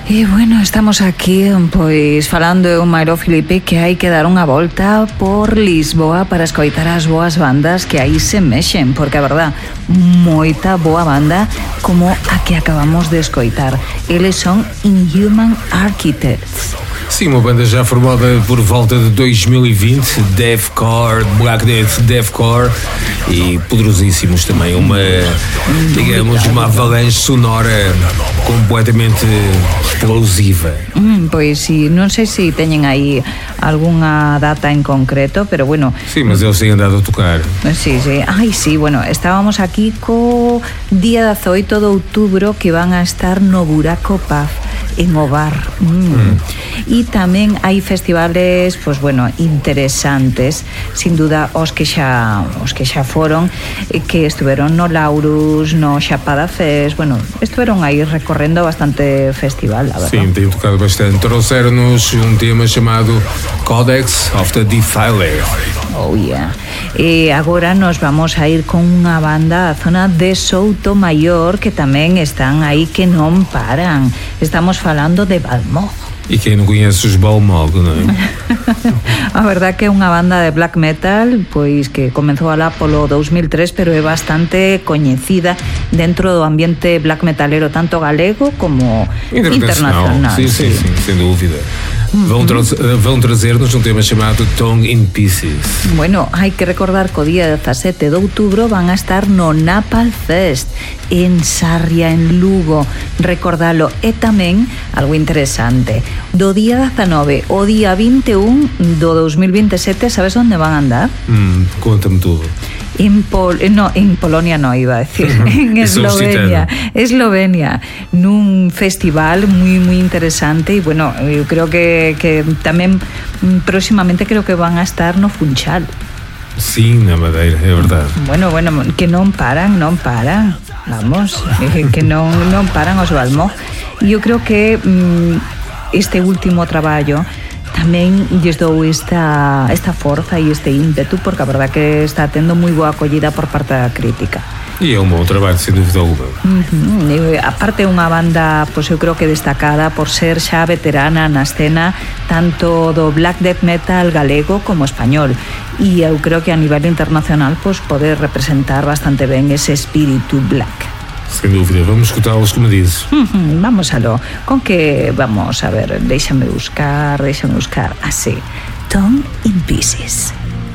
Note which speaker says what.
Speaker 1: E bueno, estamos aquí pois falando eu, Mairo Filipe, que hai que dar unha volta por Lisboa para escoitar as boas bandas que aí se mexen, porque a verdad, moita boa banda como a que acabamos de escoitar. Eles son Inhuman Architects.
Speaker 2: Sim, uma banda já formada por volta de 2020, deathcore, Black Death, deathcore e poderosíssimos também, digamos, uma avalanche sonora completamente explosiva.
Speaker 1: Pois sí, non sei se teñen aí algunha data en concreto, pero bueno.
Speaker 2: Sim, mas eles têm andado a tocar.
Speaker 1: Sí. Ai, sí, bueno, estábamos aquí co día 18 de outubro que van a estar no Buraco Pub en Ovar. E tamén hai festivales, pois bueno, interesantes, sin duda os que xa foron, que estuveron no Laurus, no Chapada Fest, bueno, estuveron aí recorrendo bastante festival, la verdad.
Speaker 2: Sim, tem tocado bastante. Trouxeram-nos tema chamado Codex of the Defiler.
Speaker 1: Oh yeah. E agora nos vamos a ir con unha banda a zona de Soutomaior que tamén están aí que non paran. Estamos falando de Balmog.
Speaker 2: E quem não conhece os Balmog, não é?
Speaker 1: A verdad que é unha banda de black metal pois que comenzou alá polo 2003, pero é bastante coñecida dentro do ambiente black metalero tanto galego como internacional.
Speaker 2: Sim, sem dúvida. Vão trazer-nos tema chamado Tongue in Pieces.
Speaker 1: Bueno, hai que recordar que o día 17 de outubro van a estar no Napalm Fest en Sarria, en Lugo. Recordalo. E tamén algo interesante, do día 19 o día 21 do 2027, sabes onde van a andar?
Speaker 2: Conta-me tudo.
Speaker 1: En Polonia no iba a decir, en Eslovenia, nun festival moi interesante e bueno, eu creo que tamén próximamente creo que van a estar no Funchal.
Speaker 2: Sim, na Madeira, é verdade.
Speaker 1: Bueno, que non paran, vamos, que non paran os Balmog. E eu creo que este último traballo tamén lles dou esta forza e este ímpetu, porque a verdad que está tendo moi boa acollida por parte da crítica.
Speaker 2: E é un bom traballo, sem dúvida alguma.
Speaker 1: Aparte é unha banda, pois eu creo que destacada por ser xa veterana na escena tanto do black death metal galego como español, e eu creo que a nivel internacional pois poder representar bastante ben ese espírito black.
Speaker 2: Sem dúvida, vamos escutá-los como dizes.
Speaker 1: Vamos aló, con que vamos a ver, déixame buscar así, Tongue in Pieces.